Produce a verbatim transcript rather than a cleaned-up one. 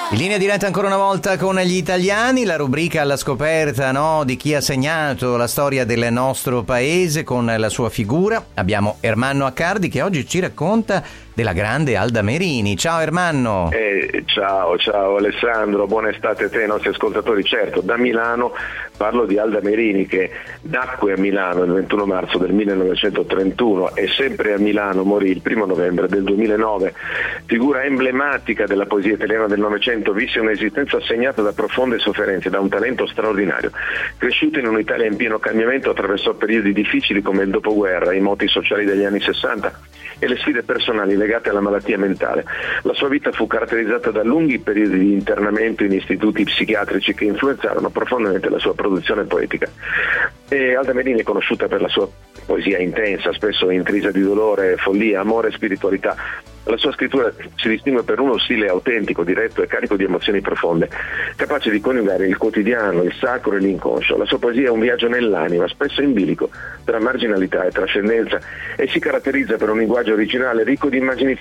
In linea diretta ancora una volta con gli italiani, la rubrica alla scoperta, no, di chi ha segnato la storia del nostro paese con la sua figura. Abbiamo Ermanno Accardi che oggi ci racconta della grande Alda Merini. Ciao Ermanno. Eh, ciao, ciao Alessandro, buona estate a te e ai nostri ascoltatori. Certo, da Milano parlo di Alda Merini che nacque a Milano il ventuno marzo del millenovecentotrentuno e sempre a Milano morì il primo novembre del duemilanove. Figura emblematica della poesia italiana del Novecento, visse un'esistenza segnata da profonde sofferenze, da un talento straordinario. Cresciuta in un'Italia in pieno cambiamento, attraversò periodi difficili come il dopoguerra, i moti sociali degli anni sessanta e le sfide personali legate alla malattia mentale. La sua vita fu caratterizzata da lunghi periodi di internamento in istituti psichiatrici che influenzarono profondamente la sua produzione poetica. E Alda Merini è conosciuta per la sua poesia intensa, spesso intrisa di dolore, follia, amore e spiritualità. La sua scrittura si distingue per uno stile autentico, diretto e carico di emozioni profonde, capace di coniugare il quotidiano, il sacro e l'inconscio. La sua poesia è un viaggio nell'anima, spesso in bilico, tra marginalità e trascendenza, e si caratterizza per un linguaggio originale, ricco di immagini